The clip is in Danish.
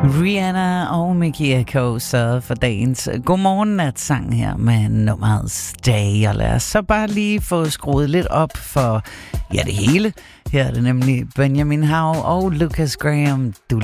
Rihanna og Mickey Echo sørgede for dagens godmorgen-nat-sang her med nummeret Stay. Og lad os så bare lige få skruet lidt op for, ja, det hele. Her er det nemlig Benjamin Hav og Lucas Graham. Du